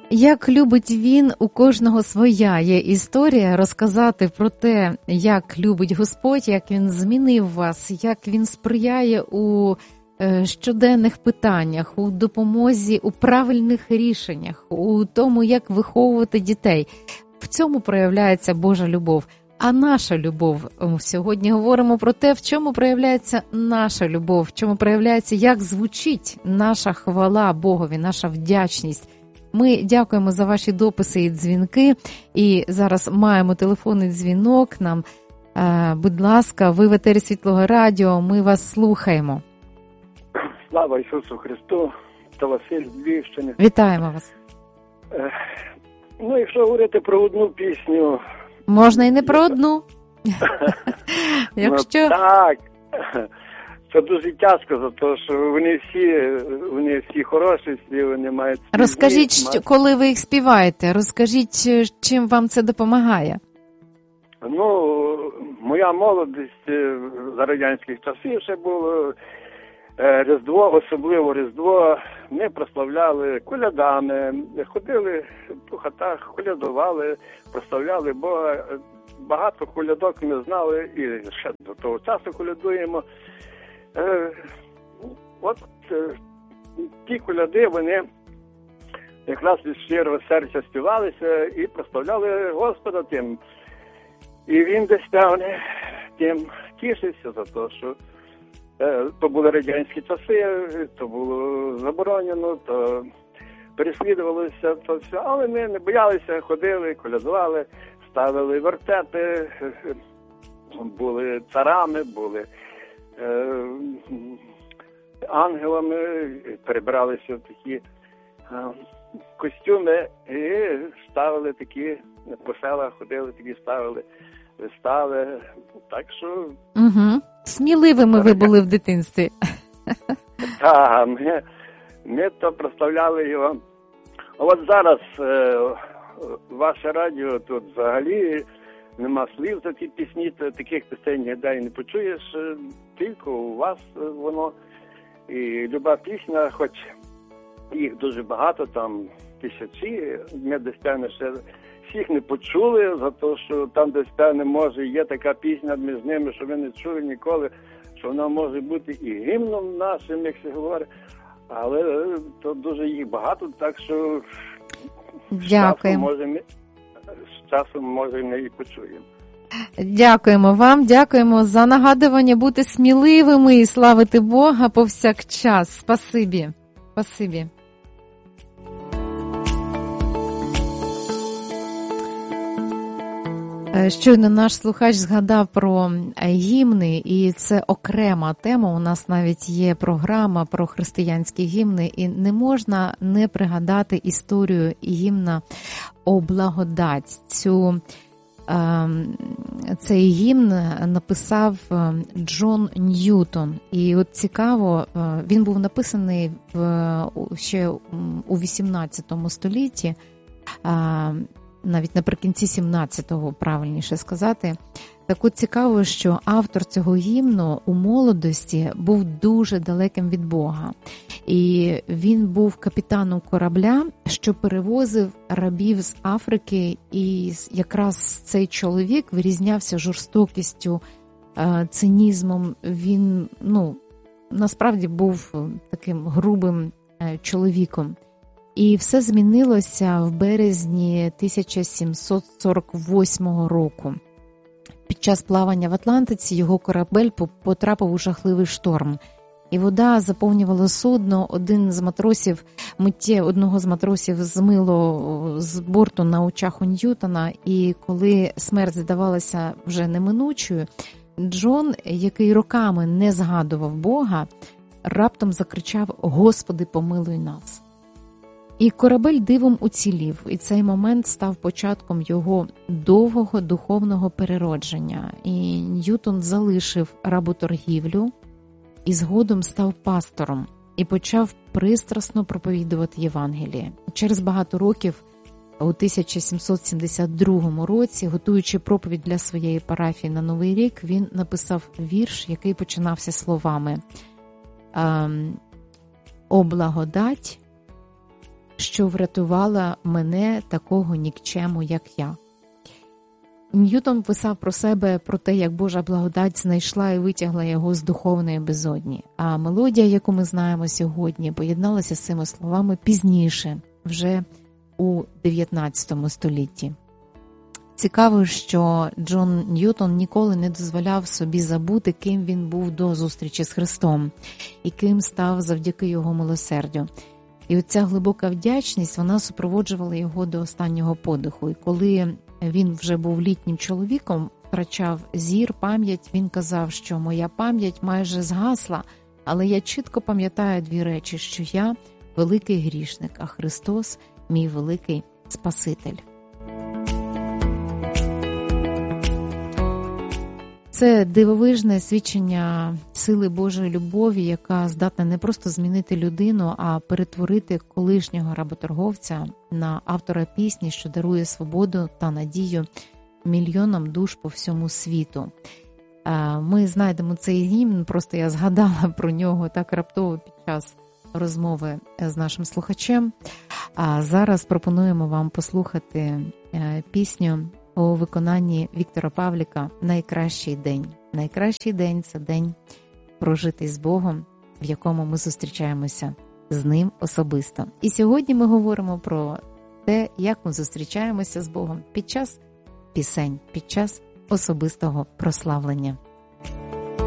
Як любить він, у кожного своя є історія, розказати про те, як любить Господь, як він змінив вас, як він сприяє у щоденних питаннях, у допомозі, у правильних рішеннях, у тому, як виховувати дітей. В цьому проявляється Божа любов. А наша любов, сьогодні говоримо про те, в чому проявляється наша любов, в чому проявляється, як звучить наша хвала Богові, наша вдячність. Ми дякуємо за ваші дописи і дзвінки, і зараз маємо телефонний дзвінок нам. Будь ласка, ви в етері Світлого Радіо, ми вас слухаємо. Слава Ісусу Христу, та Василь з Львівщини. Вітаємо вас. Якщо говорити про одну пісню... Можна і не про одну. Якщо... Так, це дуже тяжко, за те, що вони всі хороші, вони мають... Розкажіть, коли ви їх співаєте, розкажіть, чим вам це допомагає. Моя молодість за радянських часів ще було... Різдво, особливо Різдво, ми прославляли колядами, ходили по хатах, колядували, прославляли Бога. Багато колядок ми знали і ще до того часу колядуємо. Ті коляди, вони якраз від щирого серця співалися і прославляли Господа тим. І він десь певне тим тішився за те, що то були радянські часи, то було заборонено, то переслідувалося, то все. Але ми не боялися, ходили, колядували, ставили вертепи, були царами, були ангелами, перебралися в такі костюми і ставили такі, по селах ходили, такі ставили вистави. Так що... Угу. Сміливими ви були в дитинстві. Так, ми то прославляли його. От зараз ваше радіо, тут взагалі нема слів за ті пісні, таких пісень ніде не почуєш, тільки у вас воно. І люба пісня, хоч їх дуже багато, там тисячі, ми десь певне ще всіх не почули, за те, що там десь певне може є така пісня між ними, що ви не чули ніколи, що вона може бути і гімном нашим, як се говорить, але то дуже їх багато, так що дякуємо. З часом може ми і почуємо. Дякуємо вам, дякуємо за нагадування бути сміливими і славити Бога повсякчас. Спасибі. Спасибі. Щойно наш слухач згадав про гімни, і це окрема тема. У нас навіть є програма про християнські гімни, і не можна не пригадати історію гімна «О благодать». Цей гімн написав Джон Ньютон. І от цікаво, він був написаний ще у 18 столітті, навіть наприкінці 17-го, правильніше сказати. Так от цікаво, що автор цього гімну у молодості був дуже далеким від Бога. І він був капітаном корабля, що перевозив рабів з Африки, і якраз цей чоловік вирізнявся жорстокістю, цинізмом. Він, насправді був таким грубим чоловіком. І все змінилося в березні 1748 року. Під час плавання в Атлантиці його корабель потрапив у жахливий шторм. І вода заповнювала судно. Одного з матросів змило з борту на очах у Ньютона. І коли смерть здавалася вже неминучою, Джон, який роками не згадував Бога, раптом закричав: «Господи, помилуй нас!» І корабель дивом уцілів, і цей момент став початком його довгого духовного переродження. І Ньютон залишив работоргівлю і згодом став пастором і почав пристрасно проповідувати Євангеліє. Через багато років, у 1772 році, готуючи проповідь для своєї парафії на Новий рік, він написав вірш, який починався словами: «О благодать, що врятувала мене, такого нікчему, як я. Ньютон писав про себе, про те, як Божа благодать знайшла і витягла його з духовної безодні. А мелодія, яку ми знаємо сьогодні, поєдналася з цими словами пізніше, вже у 19 столітті. Цікаво, що Джон Ньютон ніколи не дозволяв собі забути, ким він був до зустрічі з Христом і ким став завдяки його милосердю. І оця глибока вдячність, вона супроводжувала його до останнього подиху. І коли він вже був літнім чоловіком, втрачав зір, пам'ять, він казав, що моя пам'ять майже згасла, але я чітко пам'ятаю дві речі, що я великий грішник, а Христос – мій великий Спаситель. Це дивовижне свідчення сили Божої любові, яка здатна не просто змінити людину, а перетворити колишнього работорговця на автора пісні, що дарує свободу та надію мільйонам душ по всьому світу. Ми знайдемо цей гімн, просто я згадала про нього так раптово під час розмови з нашим слухачем. А зараз пропонуємо вам послухати пісню у виконанні Віктора Павліка «Найкращий день». Найкращий день – це день, прожитий з Богом, в якому ми зустрічаємося з Ним особисто. І сьогодні ми говоримо про те, як ми зустрічаємося з Богом під час пісень, під час особистого прославлення.